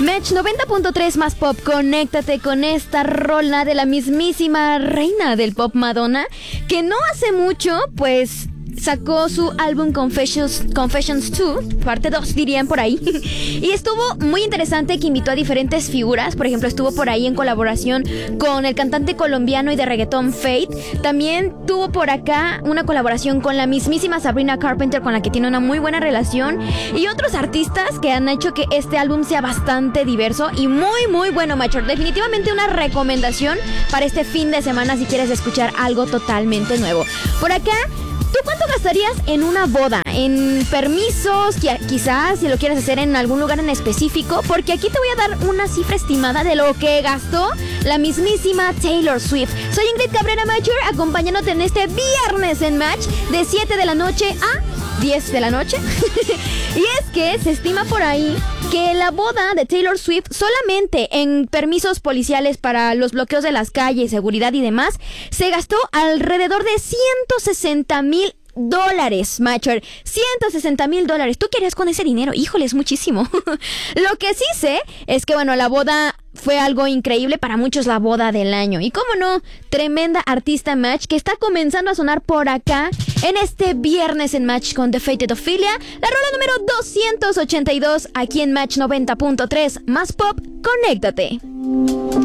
Match 90.3 más pop, conéctate con esta rola de la mismísima reina del pop, Madonna, que no hace mucho, pues, sacó su álbum Confessions 2, parte 2 dirían por ahí. Y estuvo muy interesante, que invitó a diferentes figuras. Por ejemplo, estuvo por ahí en colaboración con el cantante colombiano y de reggaetón Fate. También tuvo por acá una colaboración con la mismísima Sabrina Carpenter, con la que tiene una muy buena relación, y otros artistas que han hecho que este álbum sea bastante diverso y muy muy bueno, Macho. Definitivamente una recomendación para este fin de semana si quieres escuchar algo totalmente nuevo. Por acá, ¿tú cuánto gastarías en una boda? En permisos, quizás si lo quieres hacer en algún lugar en específico, porque aquí te voy a dar una cifra estimada de lo que gastó la mismísima Taylor Swift. Soy Ingrid Cabrera Mature, acompañándote en este viernes en Match de 7 de la noche a 10 de la noche. Y es que se estima por ahí que la boda de Taylor Swift, solamente en permisos policiales para los bloqueos de las calles, seguridad y demás, se gastó alrededor de $160,000, Macher. $160,000. ¿Tú qué harías con ese dinero? Híjole, es muchísimo. Lo que sí sé es que, bueno, la boda fue algo increíble, para muchos la boda del año. Y cómo no, tremenda artista, Match, que está comenzando a sonar por acá en este viernes en Match con The Fated Ophelia, la rola número 282 aquí en Match 90.3 más pop, conéctate.